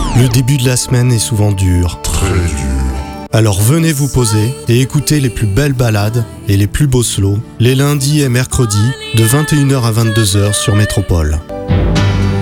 Le début de la semaine est souvent dur. Très dur. Alors venez vous poser et écoutez les plus belles balades et les plus beaux slows les lundis et mercredis de 21h à 22h sur Métropole.